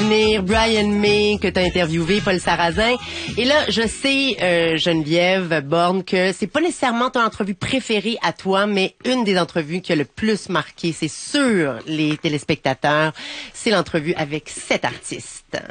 souvenir, Brian May, que tu as interviewé, Paul Sarrazin. Et là, je sais, Geneviève Borne, que c'est pas nécessairement ton entrevue préférée à toi, mais une des entrevues qui a le plus marqué, c'est sur les téléspectateurs, c'est l'entrevue avec cet artiste.